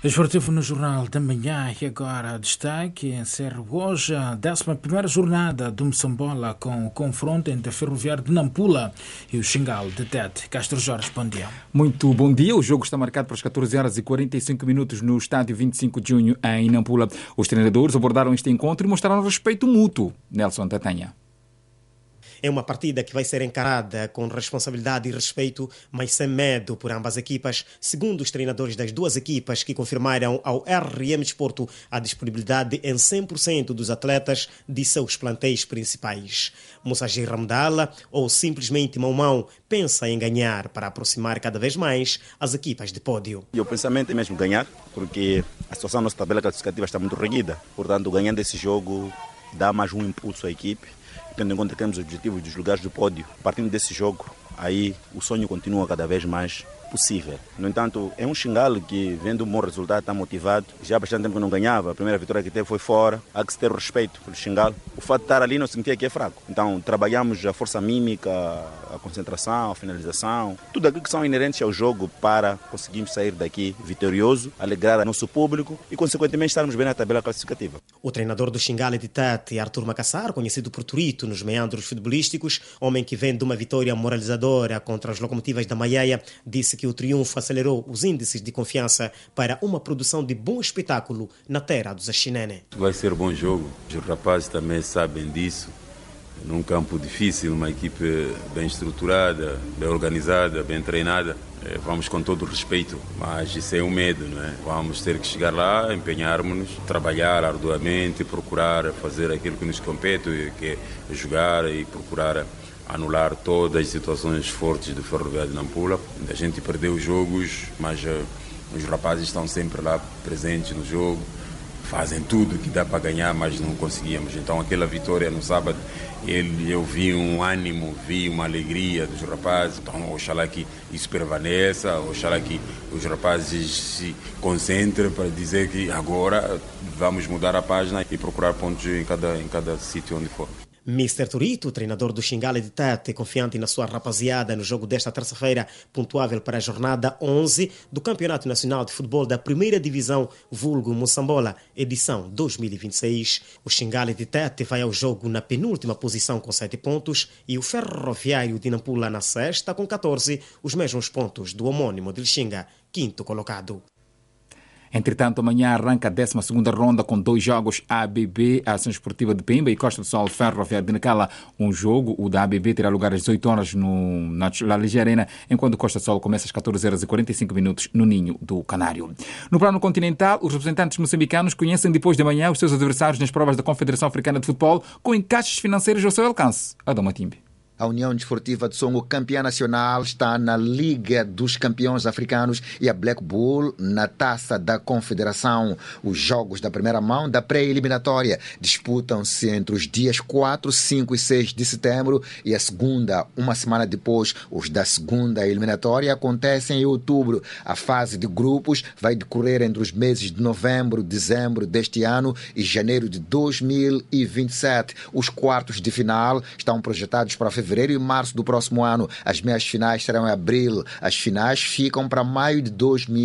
Esportivo no Jornal da Manhã e agora destaque encerra hoje a 11ª jornada do Moçambola com o confronto entre a Ferroviária de Nampula e o Xingal de Tete. Castro Jorge, bom dia. Muito bom dia. O jogo está marcado para as 14h45 no estádio 25 de junho em Nampula. Os treinadores abordaram este encontro e mostraram respeito mútuo. Nelson Tatanha. É uma partida que vai ser encarada com responsabilidade e respeito, mas sem medo por ambas equipas, segundo os treinadores das duas equipas que confirmaram ao RM Desporto a disponibilidade em 100% dos atletas de seus plantéis principais. Moussagir Ramdala, ou simplesmente Maumau, pensa em ganhar para aproximar cada vez mais as equipas de pódio. O pensamento é mesmo ganhar, porque a situação da nossa tabela classificativa está muito reguida. Portanto, ganhando esse jogo dá mais um impulso à equipe, tendo em conta que temos os objetivos dos lugares do pódio. Partindo desse jogo, aí o sonho continua cada vez mais possível. No entanto, é um Xingal que, vendo um bom resultado, está motivado. Já há bastante tempo que não ganhava. A primeira vitória que teve foi fora. Há que se ter o respeito pelo Xingal. O fato de estar ali não significa que é fraco. Então, trabalhamos a força mímica, a concentração, a finalização, tudo aquilo que são inerentes ao jogo para conseguirmos sair daqui vitorioso, alegrar o nosso público e, consequentemente, estarmos bem na tabela classificativa. O treinador do Xingal de Tete, Arthur Macassar, conhecido por Turito nos meandros futebolísticos, homem que vem de uma vitória moralizadora contra as locomotivas da Maieia, disse que o triunfo acelerou os índices de confiança para uma produção de bom espetáculo na terra dos Axinene. Vai ser bom jogo, os rapazes também sabem disso. Num campo difícil, uma equipe bem estruturada, bem organizada, bem treinada. Vamos com todo o respeito, mas isso é um medo, não é? Vamos ter que chegar lá, empenharmos-nos, trabalhar arduamente, procurar fazer aquilo que nos compete, que é jogar e procurar anular todas as situações fortes do Ferroviário de Nampula. A gente perdeu os jogos, mas os rapazes estão sempre lá presentes no jogo, fazem tudo que dá para ganhar, mas não conseguíamos. Então aquela vitória no sábado, eu vi um ânimo, vi uma alegria dos rapazes. Então oxalá que isso permaneça, oxalá que os rapazes se concentrem para dizer que agora vamos mudar a página e procurar pontos em cada sítio onde for. Mr. Turito, treinador do Xingal de Tete, confiante na sua rapaziada no jogo desta terça-feira, pontuável para a jornada 11 do Campeonato Nacional de Futebol da Primeira Divisão, vulgo Moçambola, edição 2026. O Xingal de Tete vai ao jogo na penúltima posição com 7 pontos e o Ferroviário de Nampula na sexta com 14, os mesmos pontos do homônimo de Lixinga, quinto colocado. Entretanto, amanhã arranca a 12ª ronda com 2 jogos ABB, a Ação Esportiva de Pemba e Costa do Sol, Ferroviário de Nacala. Um jogo, o da ABB, terá lugar às 18 horas na La Liga Arena, enquanto o Costa do Sol começa às 14h45 no Ninho do Canário. No plano continental, os representantes moçambicanos conhecem depois de amanhã os seus adversários nas provas da Confederação Africana de Futebol, com encaixes financeiros ao seu alcance. Adão Matimbe. A União Desportiva de Songo, campeã nacional, está na Liga dos Campeões Africanos e a Black Bull na Taça da Confederação. Os jogos da primeira mão da pré-eliminatória disputam-se entre os dias 4, 5 e 6 de setembro e a segunda, uma semana depois. Os da segunda eliminatória acontecem em outubro. A fase de grupos vai decorrer entre os meses de novembro, dezembro deste ano e janeiro de 2027. Os quartos de final estão projetados para fevereiro e março do próximo ano. As meias finais serão em abril. As finais ficam para maio de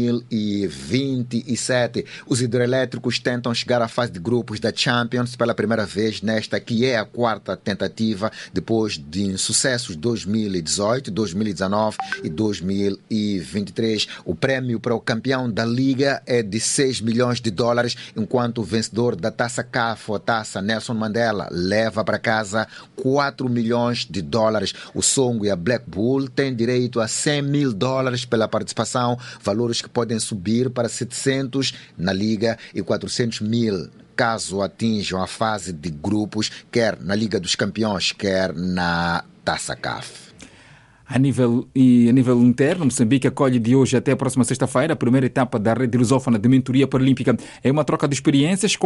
2027. Os hidroelétricos tentam chegar à fase de grupos da Champions pela primeira vez nesta, que é a quarta tentativa, depois de insucessos 2018, 2019 e 2023. O prémio para o campeão da Liga é de $6 milhões, enquanto o vencedor da Taça CAF, a Taça Nelson Mandela, leva para casa $4 milhões. O Songo e a Black Bull têm direito a $100 mil pela participação, valores que podem subir para 700 na Liga e 400 mil caso atinjam a fase de grupos, quer na Liga dos Campeões, quer na Taça CAF. A nível interno, Moçambique acolhe de hoje até a próxima sexta-feira a primeira etapa da rede lusófona de mentoria paralímpica. É uma troca de experiências com